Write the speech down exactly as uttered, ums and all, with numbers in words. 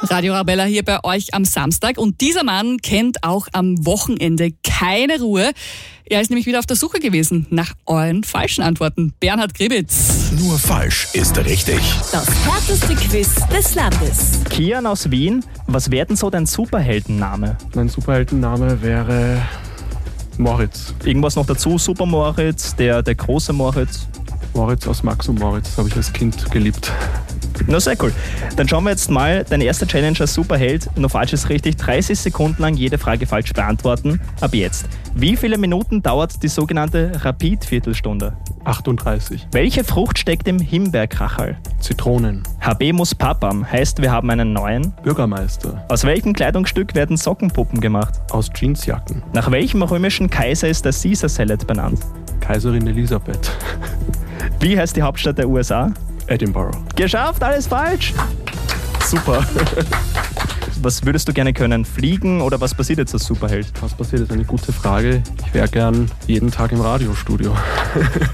Radio Arabella hier bei euch am Samstag und dieser Mann kennt auch am Wochenende keine Ruhe. Er ist nämlich wieder auf der Suche gewesen nach euren falschen Antworten. Bernhard Gribitz. Nur falsch ist richtig. Das härteste Quiz des Landes. Kian aus Wien, was wäre denn so dein Superheldenname? Mein Superheldenname wäre Moritz. Irgendwas noch dazu? Super Moritz, der, der große Moritz? Moritz aus Max und Moritz, habe ich als Kind geliebt. Na, sehr cool. Dann schauen wir jetzt mal, dein erster Challenge als Superheld. Nur falsch ist richtig. dreißig Sekunden lang jede Frage falsch beantworten. Ab jetzt. Wie viele Minuten dauert die sogenannte Rapid-Viertelstunde? achtunddreißig. Welche Frucht steckt im Himbeerkrachal? Zitronen. Habemus Papam heißt, wir haben einen neuen. Bürgermeister. Aus welchem Kleidungsstück werden Sockenpuppen gemacht? Aus Jeansjacken. Nach welchem römischen Kaiser ist der Caesar Salad benannt? Kaiserin Elisabeth. Wie heißt die Hauptstadt der U S A? Edinburgh. Geschafft, alles falsch! Super. Was würdest du gerne können? Fliegen oder was passiert jetzt als Superheld? Was passiert, ist eine gute Frage. Ich wäre gern jeden Tag im Radiostudio.